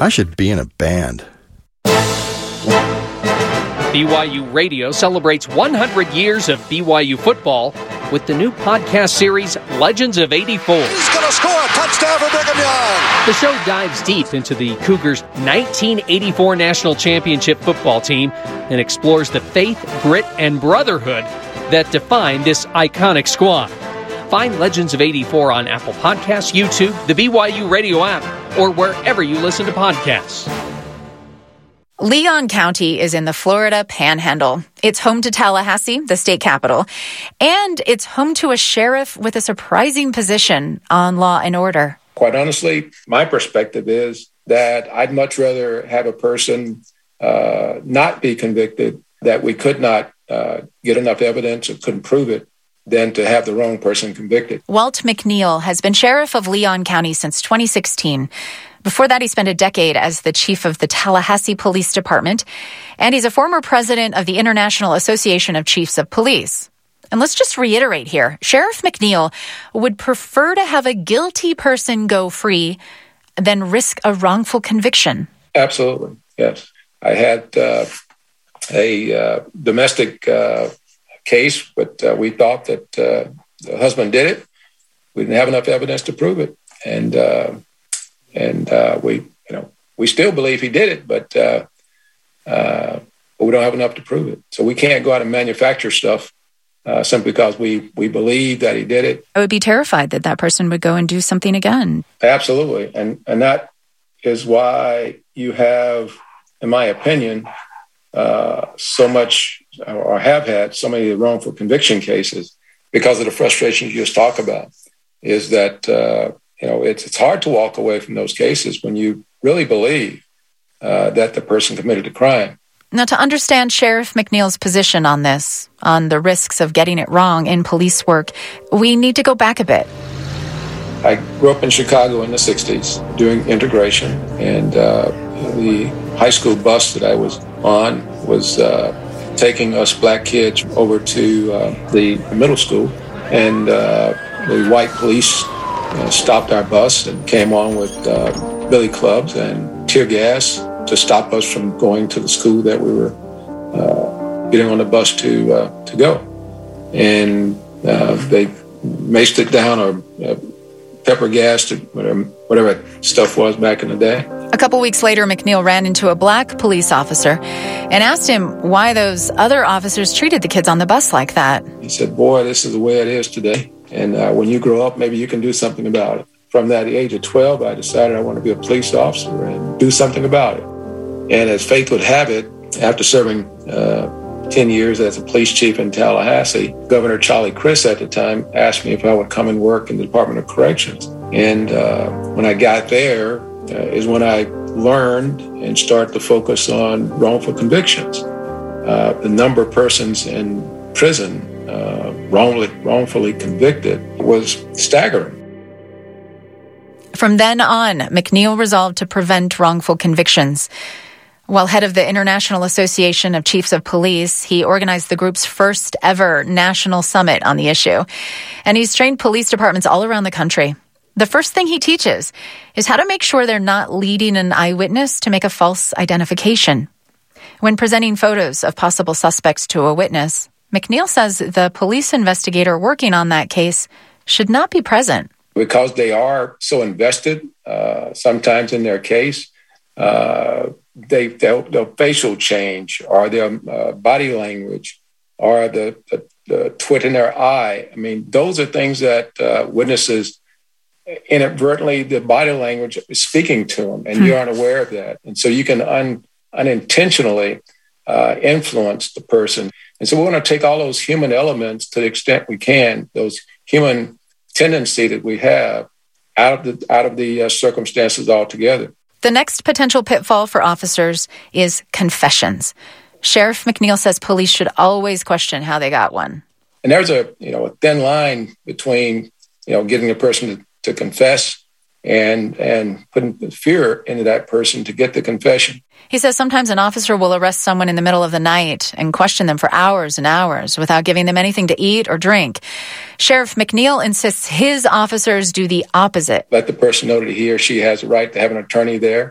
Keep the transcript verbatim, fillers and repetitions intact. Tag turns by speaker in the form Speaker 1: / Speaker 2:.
Speaker 1: I should be in a band.
Speaker 2: B Y U Radio celebrates one hundred years of B Y U football with the new podcast series, Legends of eighty-four.
Speaker 3: He's going to score a touchdown for Brigham Young.
Speaker 2: The show dives deep into the Cougars' nineteen eighty-four National Championship football team and explores the faith, grit, and brotherhood that define this iconic squad. Find Legends of eighty-four on Apple Podcasts, YouTube, the B Y U Radio app, or wherever you listen to podcasts.
Speaker 4: Leon County is in the Florida Panhandle. It's home to Tallahassee, the state capital, and it's home to a sheriff with a surprising position on law and order.
Speaker 5: Quite honestly, my perspective is that I'd much rather have a person uh, not be convicted, that we could not uh, get enough evidence or couldn't prove it, than to have the wrong person convicted.
Speaker 4: Walt McNeil has been sheriff of Leon County since twenty sixteen. Before that, he spent a decade as the chief of the Tallahassee Police Department, and he's a former president of the International Association of Chiefs of Police. And let's just reiterate here, Sheriff McNeil would prefer to have a guilty person go free than risk a wrongful conviction.
Speaker 5: Absolutely, yes. I had uh, a uh, domestic uh, case, but uh, we thought that uh, the husband did it. We didn't have enough evidence to prove it, and uh, and uh, we, you know, we still believe he did it, but uh, uh, but we don't have enough to prove it. So we can't go out and manufacture stuff uh, simply because we we believe that he did it.
Speaker 4: I would be terrified that that person would go and do something again.
Speaker 5: Absolutely, and and that is why you have, in my opinion, uh, so much, or have had so many wrongful conviction cases, because of the frustration you just talk about. Is that uh, you know it's it's hard to walk away from those cases when you really believe uh, that the person committed a crime.
Speaker 4: Now, to understand Sheriff McNeil's position on this, on the risks of getting it wrong in police work, we need to go back a bit.
Speaker 5: I grew up in Chicago in the sixties doing integration, and uh, the high school bus that I was on was uh, taking us black kids over to uh, the middle school, and uh, the white police uh, stopped our bus and came on with uh, billy clubs and tear gas to stop us from going to the school that we were uh, getting on the bus to uh, to go. And uh, they maced it down, or uh, pepper gas, to whatever, whatever stuff was back in the day.
Speaker 4: A couple weeks later, McNeil ran into a black police officer and asked him why those other officers treated the kids on the bus like that.
Speaker 5: He said, "Boy, this is the way it is today. And uh, when you grow up, maybe you can do something about it." From that age of twelve, I decided I want to be a police officer and do something about it. And as fate would have it, after serving uh, ten years as a police chief in Tallahassee, Governor Charlie Crist at the time asked me if I would come and work in the Department of Corrections. And uh, when I got there uh, is when I learned and started to focus on wrongful convictions. Uh, the number of persons in prison uh, wrongly, wrongfully convicted was staggering.
Speaker 4: From then on, McNeil resolved to prevent wrongful convictions. While head of the International Association of Chiefs of Police, he organized the group's first ever national summit on the issue. And he's trained police departments all around the country. The first thing he teaches is how to make sure they're not leading an eyewitness to make a false identification. When presenting photos of possible suspects to a witness, McNeil says the police investigator working on that case should not be present.
Speaker 5: Because they are so invested, uh, sometimes in their case, uh, they, their, their facial change, or their uh, body language, or the, the, the twit in their eye. I mean, those are things that uh, witnesses inadvertently, the body language is speaking to them, and hmm. you aren't aware of that. And so you can un, unintentionally uh, influence the person. And so we want to take all those human elements to the extent we can, those human tendency that we have, out of the out of the uh, circumstances altogether.
Speaker 4: The next potential pitfall for officers is confessions. Sheriff McNeil says police should always question how they got one.
Speaker 5: And there's a you know a thin line between you know getting a person to, to confess and and putting fear into that person to get the confession.
Speaker 4: He says sometimes an officer will arrest someone in the middle of the night and question them for hours and hours without giving them anything to eat or drink. Sheriff McNeil insists his officers do the opposite.
Speaker 5: Let the person know that he or she has a right to have an attorney there,